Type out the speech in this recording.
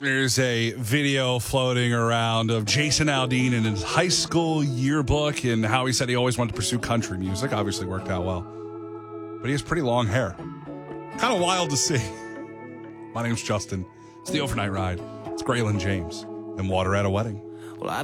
There's a video floating around of Jason Aldean in his high school yearbook and how he said he always wanted to pursue country music. Obviously worked out well. But he has pretty long hair. Kind of wild to see. My name's Justin. It's the Overnight Ride. It's Graylin James and Water at a Wedding. Well,